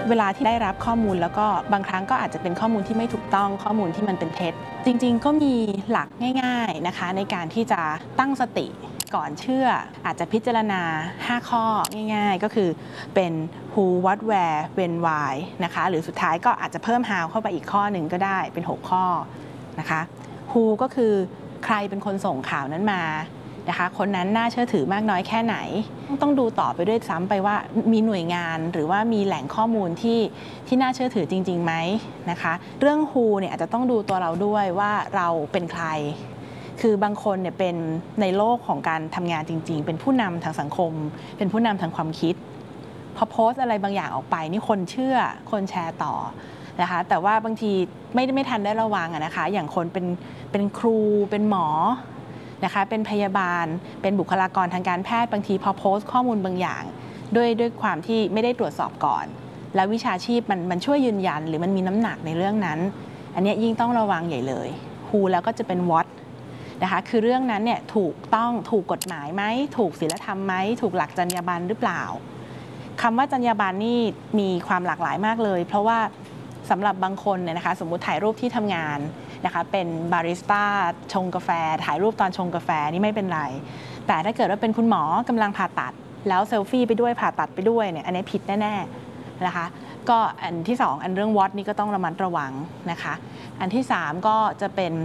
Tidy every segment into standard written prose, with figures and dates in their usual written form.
เวลาที่ได้รับข้อมูลแล้วก็บางครั้งก็อาจจะเป็นข้อมูลที่ไม่ถูกต้องข้อมูลที่มันเป็นเท็จจริงๆก็มีหลักง่ายๆนะคะในการที่จะตั้งสติก่อนเชื่ออาจจะพิจารณา5ข้อง่ายๆก็คือเป็น who what where when why นะคะหรือสุดท้ายก็อาจจะเพิ่ม how เข้าไปอีกข้อหนึ่งก็ได้เป็น6ข้อนะคะ who ก็คือใครเป็นคนส่งข่าวนั้นมานะคะคนนั้นน่าเชื่อถือมากน้อยแค่ไหนต้องดูต่อไปด้วยซ้ำไปว่ามีหน่วยงานหรือว่ามีแหล่งข้อมูลที่น่าเชื่อถือจริงๆไหมนะคะเรื่อง who เนี่ยอาจจะต้องดูตัวเราด้วยว่าเราเป็นใครคือบางคนเนี่ยเป็นในโลกของการทำงานจริงๆเป็นผู้นำทางสังคมเป็นผู้นำทางความคิดพอโพสต์อะไรบางอย่างออกไปนี่คนเชื่อคนแชร์ต่อนะคะแต่ว่าบางทีไม่ทันได้ระวังนะคะอย่างคนเป็นครูเป็นหมอนะคะเป็นพยาบาลเป็นบุคลากรทางการแพทย์บางทีพอโพสต์ข้อมูลบางอย่างด้วยความที่ไม่ได้ตรวจสอบก่อนแล้ววิชาชีพมันช่วยยืนยันหรือมันมีน้ำหนักในเรื่องนั้นอันนี้ยิ่งต้องระวังใหญ่เลย who แล้วก็จะเป็น what นะคะคือเรื่องนั้นเนี่ยถูกกฎหมายไหมถูกศีลธรรมไหมถูกหลักจรรยาบรรณหรือเปล่าคำว่าจรรยาบรรณนี่มีความหลากหลายมากเลยเพราะว่าสำหรับบางคนเนี่ยนะคะสมมุติถ่ายรูปที่ทำงานนะคะเป็นบาริสต้าชงกาแฟถ่ายรูปตอนชงกาแฟนี่ไม่เป็นไรแต่ถ้าเกิดว่าเป็นคุณหมอกำลังผ่าตัดแล้วเซลฟี่ไปด้วยผ่าตัดไปด้วยเนี่ยอันนี้ผิดแน่ๆนะคะก็อันที่2อันเรื่อง what นี่ก็ต้องระมัดระวังนะคะอันที่3ก็จะเป็น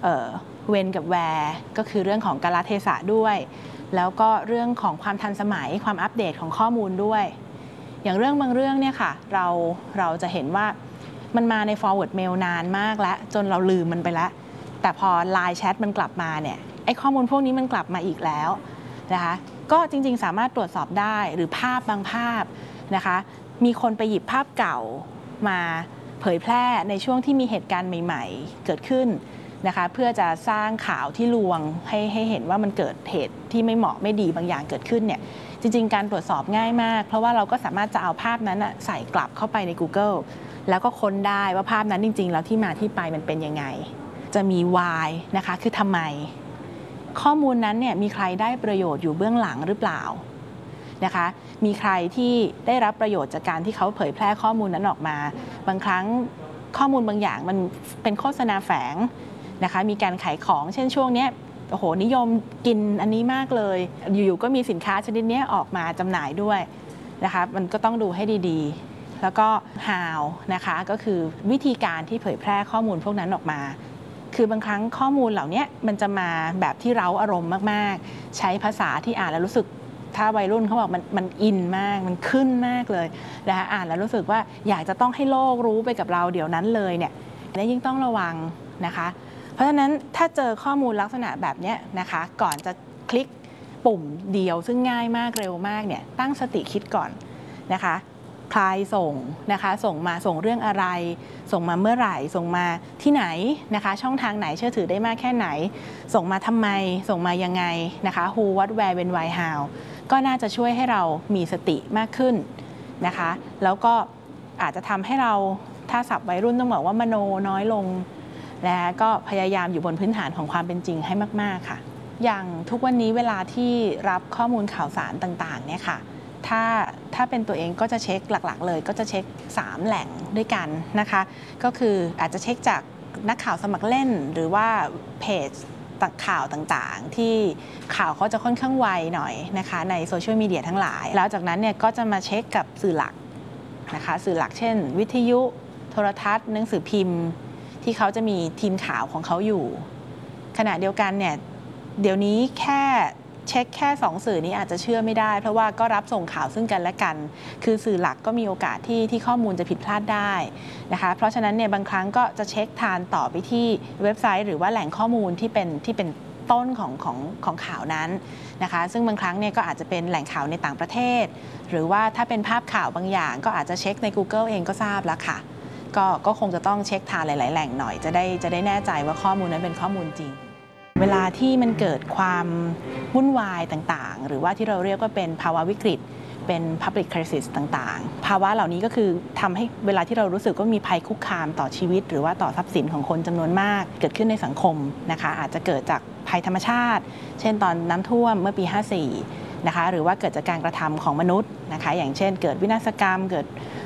when กับ where ก็คือเรื่องของกาลเทศะด้วยแล้วก็เรื่องของความทันสมัยความอัปเดตของข้อมูลด้วยอย่างเรื่องบางเรื่องเนี่ยค่ะเราจะเห็นว่ามันมาใน forward mail นานมากแล้วจนเราลืมมันไปแล้วแต่พอ Line Chat มันกลับมาเนี่ยไอ้ข้อมูลพวกนี้มันกลับมาอีกแล้วนะคะก็จริงๆสามารถตรวจสอบได้หรือภาพบางภาพนะคะมีคนไปหยิบภาพเก่ามาเผยแพร่ในช่วงที่มีเหตุการณ์ใหม่ๆเกิดขึ้นนะคะเพื่อจะสร้างข่าวที่ลวงให้เห็นว่ามันเกิดเหตุที่ไม่เหมาะไม่ดีบางอย่างเกิดขึ้นเนี่ยจริงๆการตรวจสอบง่ายมากเพราะว่าเราก็สามารถจะเอาภาพนั้นใส่กลับเข้าไปใน Google แล้วก็ค้นได้ว่าภาพนั้นจริงๆแล้วที่มาที่ไปมันเป็นยังไงจะมี why นะคะคือทำไมข้อมูลนั้นเนี่ยมีใครได้ประโยชน์อยู่เบื้องหลังหรือเปล่านะคะมีใครที่ได้รับประโยชน์จากการที่เขาเผยแพร่ข้อมูลนั้นออกมาบางครั้งข้อมูลบางอย่างมันเป็นโฆษณาแฝงนะคะมีการขายของเช่นช่วงนี้โอ้โหนิยมกินอันนี้มากเลยอยู่ๆก็มีสินค้าชนิดนี้ออกมาจำหน่ายด้วยนะคะมันก็ต้องดูให้ดีๆแล้วก็ how นะคะก็คือวิธีการที่เผยแพร่ข้อมูลพวกนั้นออกมาคือบางครั้งข้อมูลเหล่านี้มันจะมาแบบที่เร้าอารมณ์มากๆใช้ภาษาที่อ่านแล้วรู้สึกถ้าวัยรุ่นเขาบอกมันอินมากมันขึ้นมากเลยนะคะอ่านแล้วรู้สึกว่าอยากจะต้องให้โลกรู้ไปกับเราเดี๋ยวนั้นเลยเนี่ยและยิ่งต้องระวังนะคะเพราะฉะนั้นถ้าเจอข้อมูลลักษณะแบบนี้นะคะก่อนจะคลิกปุ่มเดียวซึ่งง่ายมากเร็วมากเนี่ยตั้งสติคิดก่อนนะคะใครส่งนะคะส่งเรื่องอะไรส่งมาเมื่อไหร่ส่งมาที่ไหนนะคะช่องทางไหนเชื่อถือได้มากแค่ไหนส่งมาทำไมส่งมายังไงนะคะ who what where when why how ก็น่าจะช่วยให้เรามีสติมากขึ้นนะคะแล้วก็อาจจะทำให้เราถ้าศัพท์วัยรุ่นต้องบอกว่ามโนน้อยลงและก็พยายามอยู่บนพื้นฐานของความเป็นจริงให้มากๆค่ะอย่างทุกวันนี้เวลาที่รับข้อมูลข่าวสารต่างๆเนี่ยค่ะถ้าเป็นตัวเองก็จะเช็คหลักๆเลยก็จะเช็ค3แหล่งด้วยกันนะคะก็คืออาจจะเช็คจากนักข่าวสมัครเล่นหรือว่าเพจข่าวต่างๆที่ข่าวเขาจะค่อนข้างไวหน่อยนะคะในโซเชียลมีเดียทั้งหลายแล้วจากนั้นเนี่ยก็จะมาเช็คกับสื่อหลักนะคะสื่อหลักเช่นวิทยุโทรทัศน์หนังสือพิมพ์ที่เขาจะมีทีมข่าวของเขาอยู่ขณะเดียวกันเนี่ยเดี๋ยวนี้แค่เช็คแค่2สื่อนี้อาจจะเชื่อไม่ได้เพราะว่าก็รับส่งข่าวซึ่งกันและกันคือสื่อหลักก็มีโอกาสที่ข้อมูลจะผิดพลาดได้นะคะเพราะฉะนั้นเนี่ยบางครั้งก็จะเช็คทานต่อไปที่เว็บไซต์หรือว่าแหล่งข้อมูลที่เป็นต้นของข่าวนั้นนะคะซึ่งบางครั้งเนี่ยก็อาจจะเป็นแหล่งข่าวในต่างประเทศหรือว่าถ้าเป็นภาพข่าวบางอย่างก็อาจจะเช็คใน Google เองก็ทราบแล้วค่ะก็คงจะต้องเช็คทานหลายๆแหล่งหน่อยจะได้แน่ใจว่าข้อมูลนั้นเป็นข้อมูลจริงเวลาที่มันเกิดความวุ่นวายต่างๆหรือว่าที่เราเรียกว่าเป็นภาวะวิกฤตเป็น public crisis ต่างๆภาวะเหล่านี้ก็คือทำให้เวลาที่เรารู้สึกว่ามีภัยคุกคามต่อชีวิตหรือว่าต่อทรัพย์สินของคนจำนวนมากเกิดขึ้นในสังคมนะคะอาจจะเกิดจากภัยธรรมชาติเช่นตอนน้ำท่วมเมื่อปี 54นะคะหรือว่าเกิดจากการกระทำของมนุษย์นะคะอย่างเช่นเกิดวินาศกรรมเกิด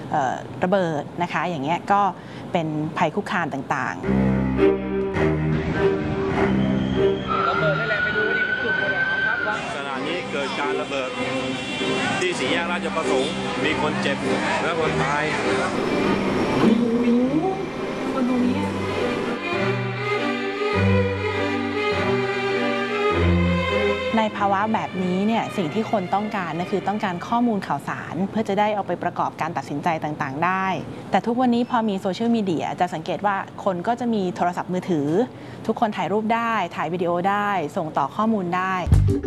ระเบิดนะคะอย่างเงี้ยก็เป็นภัยคุกคามต่างๆระเบิดเลยแหละไปดูนี่เป็นจุดเลยครับขณะนี้เกิดการระเบิดที่สี่แยกราชประสงค์มีคนเจ็บและคนตายในภาวะแบบนี้เนี่ยสิ่งที่คนต้องการนะคือต้องการข้อมูลข่าวสารเพื่อจะได้เอาไปประกอบการตัดสินใจต่างๆได้แต่ทุกวันนี้พอมีโซเชียลมีเดียจะสังเกตว่าคนก็จะมีโทรศัพท์มือถือทุกคนถ่ายรูปได้ถ่ายวิดีโอได้ส่งต่อข้อมูลได้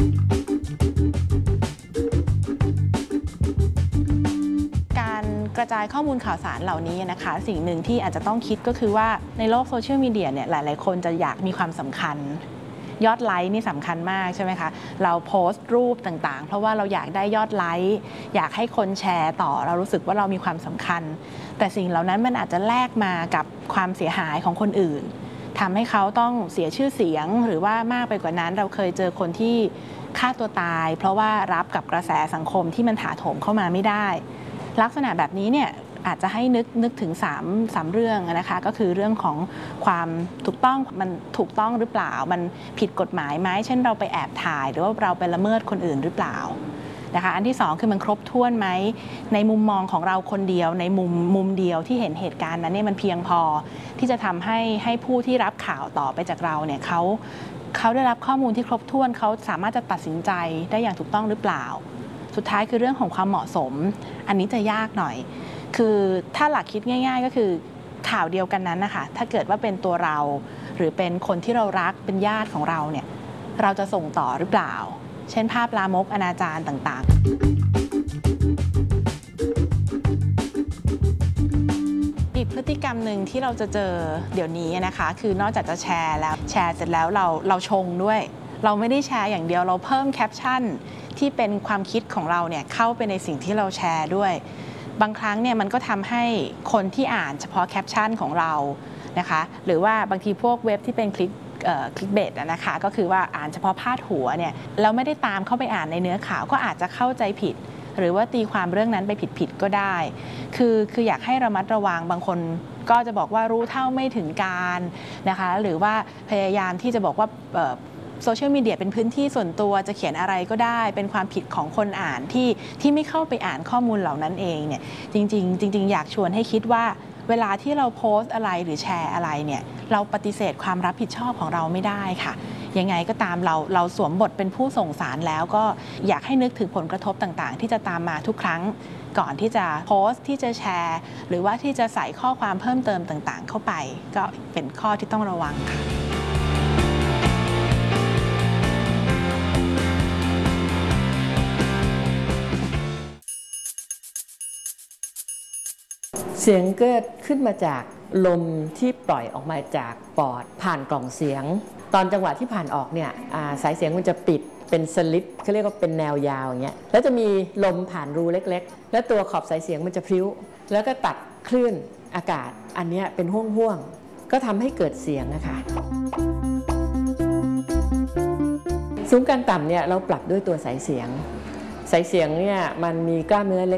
การกระจายข้อมูลข่าวสารเหล่านี้นะคะสิ่งหนึ่งที่อาจจะต้องคิดก็คือว่าในโลกโซเชียลมีเดียเนี่ยหลายๆคนจะอยากมีความสำคัญยอดไลค์นี่สำคัญมากใช่ไหมคะเราโพสต์รูปต่างๆเพราะว่าเราอยากได้ยอดไลค์อยากให้คนแชร์ต่อเรารู้สึกว่าเรามีความสำคัญแต่สิ่งเหล่านั้นมันอาจจะแลกมากับความเสียหายของคนอื่นทำให้เขาต้องเสียชื่อเสียงหรือว่ามากไปกว่านั้นเราเคยเจอคนที่ฆ่าตัวตายเพราะว่ารับกับกระแสสังคมที่มันถาโถมเข้ามาไม่ได้ลักษณะแบบนี้เนี่ยอาจจะให้นึกถึง3เรื่องนะคะก็คือเรื่องของความถูกต้องมันถูกต้องหรือเปล่ามันผิดกฎหมายไหมเช่นเราไปแอบถ่ายหรือว่าเราไปละเมิดคนอื่นหรือเปล่านะคะอันที่2คือมันครบถ้วนไหมในมุมมองของเราคนเดียวในมุมเดียวที่เห็นเหตุการณ์นั้นเนี่ยมันเพียงพอที่จะทำให้ผู้ที่รับข่าวต่อไปจากเราเนี่ยเขาได้รับข้อมูลที่ครบถ้วนเขาสามารถจะตัดสินใจได้อย่างถูกต้องหรือเปล่าสุดท้ายคือเรื่องของความเหมาะสมอันนี้จะยากหน่อยคือถ้าหลักคิดง่ายๆก็คือข่าวเดียวกันนั้นนะคะถ้าเกิดว่าเป็นตัวเราหรือเป็นคนที่เรารักเป็นญาติของเราเนี่ยเราจะส่งต่อหรือเปล่าเช่นภาพลามกอนาจารต่างๆอีกพฤติกรรมหนึ่งที่เราจะเจอเดี๋ยวนี้นะคะคือนอกจากจะแชร์แล้วแชร์เสร็จแล้วเราชงด้วยเราไม่ได้แชร์อย่างเดียวเราเพิ่มแคปชั่นที่เป็นความคิดของเราเนี่ยเข้าไปในสิ่งที่เราแชร์ด้วยบางครั้งเนี่ยมันก็ทำให้คนที่อ่านเฉพาะแคปชั่นของเรานะคะหรือว่าบางทีพวกเว็บที่เป็นคลิกเบสนะคะก็คือว่าอ่านเฉพาะพาดหัวเนี่ยแล้วไม่ได้ตามเข้าไปอ่านในเนื้อข่าวก็อาจจะเข้าใจผิดหรือว่าตีความเรื่องนั้นไปผิดก็ได้คืออยากให้ระมัดระวังบางคนก็จะบอกว่ารู้เท่าไม่ถึงการนะคะหรือว่าพยายามที่จะบอกว่าโซเชียลมีเดียเป็นพื้นที่ส่วนตัวจะเขียนอะไรก็ได้เป็นความผิดของคนอ่านที่ไม่เข้าไปอ่านข้อมูลเหล่านั้นเองเนี่ยจริงอยากชวนให้คิดว่าเวลาที่เราโพสต์อะไรหรือแชร์อะไรเนี่ยเราปฏิเสธความรับผิดชอบของเราไม่ได้ค่ะยังไงก็ตามเราสวมบทเป็นผู้ส่งสารแล้วก็อยากให้นึกถึงผลกระทบต่างๆที่จะตามมาทุกครั้งก่อนที่จะโพสต์ที่จะแชร์หรือว่าที่จะใส่ข้อความเพิ่มเติมต่างๆเข้าไปก็เป็นข้อที่ต้องระวังค่ะเสียงเกิดขึ้นมาจากลมที่ปล่อยออกมาจากปอดผ่านกล่องเสียงตอนจังหวะที่ผ่านออกเนี่ยสายเสียงมันจะปิดเป็นสลิปเขาเรียกว่าเป็นแนวยาวอย่างเงี้ยแล้วจะมีลมผ่านรูเล็กๆและตัวขอบสายเสียงมันจะพลิ้วแล้วก็ตัดคลื่นอากาศอันนี้เป็นห่วงๆก็ทำให้เกิดเสียงนะคะซุ้มกันต่ำเนี่ยเราปรับด้วยตัวสายเสียงเนี่ยมันมีกล้ามเนื้อเ